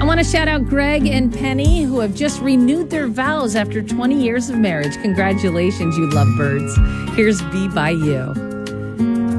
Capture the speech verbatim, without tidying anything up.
want to shout out Greg and Penny, who have just renewed their vows after twenty years of marriage. Congratulations, you lovebirds. Here's Be By You.